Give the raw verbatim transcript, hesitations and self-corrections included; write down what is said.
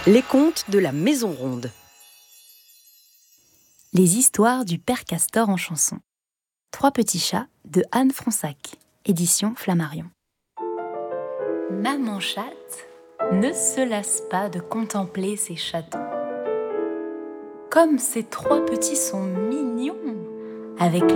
Les contes de la Maison Ronde. Les histoires du Père Castor en chanson. Trois petits chats de Anne Fronsac, édition Flammarion. Maman chatte ne se lasse pas de contempler ses chatons. Comme ces trois petits sont mignons, avec